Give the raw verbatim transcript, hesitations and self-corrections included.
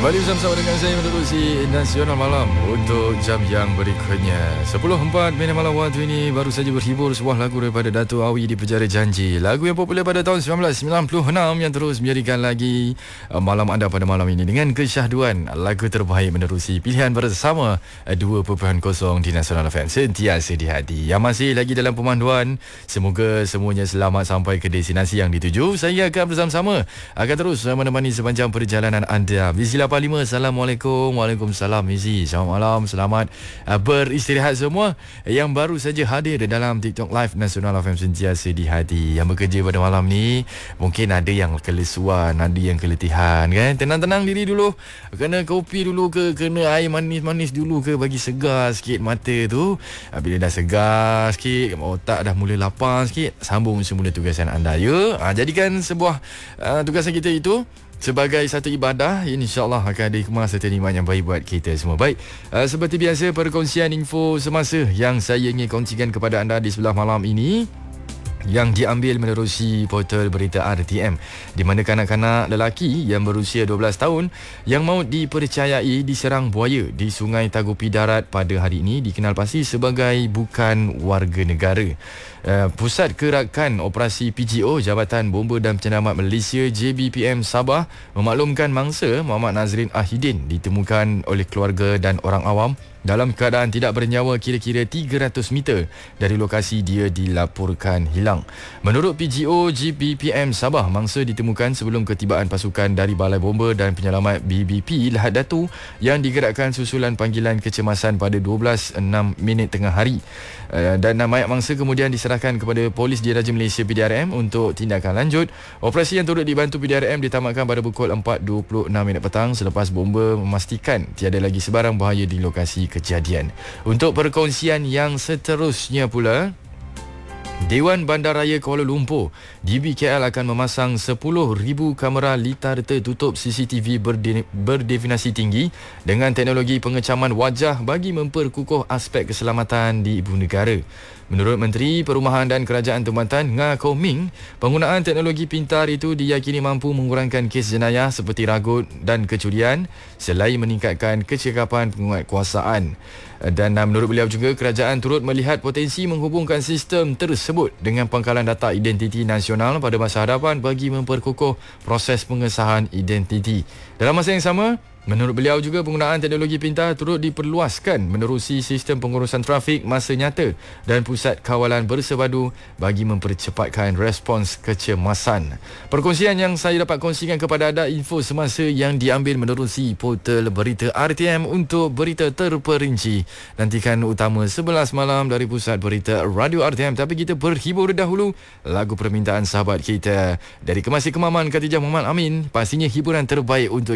Kembali bersama dengan saya menerusi Nasional Malam untuk jam yang berikutnya. sepuluh empat minit malam waktu ini baru saja berhibur sebuah lagu daripada Dato' Awi di Penjara Janji. Lagu yang popular pada tahun sembilan belas sembilan puluh enam yang terus menjadikan lagi malam anda pada malam ini dengan kesyahduan lagu terbaik menerusi pilihan bersama dua titik kosong di Nasional F M sentiasa di hati. Yang masih lagi dalam pemanduan, semoga semuanya selamat sampai ke destinasi yang dituju. Saya akan bersama-sama akan terus menemani sepanjang perjalanan anda. Visi lapan lima, Assalamualaikum. Waalaikumsalam Mizi. Selamat malam, selamat uh, beristirahat semua yang baru saja hadir dalam TikTok Live Nasional F M sentiasa di hati. Yang bekerja pada malam ni mungkin ada yang kelesuan, ada yang keletihan kan. Tenang-tenang diri dulu, kena kopi dulu ke, kena air manis-manis dulu ke, bagi segar sikit mata tu. uh, Bila dah segar sikit, otak dah mula lapang sikit, sambung semula tugasan anda ya. uh, Jadikan sebuah uh, tugasan kita itu sebagai satu ibadah, insya-Allah akan ada hikmah serta nikmat yang baik buat kita semua. Baik, uh, seperti biasa perkongsian info semasa yang saya ingin kongsikan kepada anda di sebelah malam ini yang diambil menerusi portal berita R T M, di mana kanak-kanak lelaki yang berusia dua belas tahun yang maut dipercayai diserang buaya di Sungai Tagupi Darat pada hari ini dikenal pasti sebagai bukan warga negara. Uh, Pusat Kerakan Operasi P G O Jabatan Bomba dan Penyelamat Malaysia J B P M Sabah memaklumkan mangsa Muhammad Nazrin Ahidin ditemukan oleh keluarga dan orang awam dalam keadaan tidak bernyawa kira-kira tiga ratus meter dari lokasi dia dilaporkan hilang. Menurut P G O J B P M Sabah, mangsa ditemukan sebelum ketibaan pasukan dari Balai Bomba dan Penyelamat B B P Lahad Datu yang digerakkan susulan panggilan kecemasan pada dua belas enam minit tengah hari. Dan mayat mangsa kemudian diserahkan kepada Polis Diraja Malaysia P D R M untuk tindakan lanjut. Operasi yang turut dibantu P D R M ditamatkan pada pukul empat dua puluh enam minit petang selepas bomba memastikan tiada lagi sebarang bahaya di lokasi kejadian. Untuk perkongsian yang seterusnya pula, Dewan Bandaraya Kuala Lumpur D B K L akan memasang sepuluh ribu kamera litar tertutup C C T V berde- berdefinisi tinggi dengan teknologi pengecaman wajah bagi memperkukuh aspek keselamatan di ibu negara. Menurut Menteri Perumahan dan Kerajaan Tempatan Nga Koh Ming, penggunaan teknologi pintar itu diyakini mampu mengurangkan kes jenayah seperti ragut dan kecurian selain meningkatkan kecekapan penguatkuasaan. Dan menurut beliau juga, kerajaan turut melihat potensi menghubungkan sistem tersebut dengan pangkalan data identiti nasional pada masa hadapan bagi memperkukuh proses pengesahan identiti. Dalam masa yang sama, menurut beliau juga, penggunaan teknologi pintar turut diperluaskan menerusi sistem pengurusan trafik masa nyata dan pusat kawalan bersepadu bagi mempercepatkan respons kecemasan. Perkongsian yang saya dapat kongsikan kepada anda info semasa yang diambil menerusi portal berita R T M. Untuk berita terperinci, nantikan utama sebelas malam dari pusat berita Radio R T M. Tapi kita berhibur dahulu lagu permintaan sahabat kita dari Kemasih Kemaman Khatijah Muhammad Amin. Pastinya hiburan terbaik untuk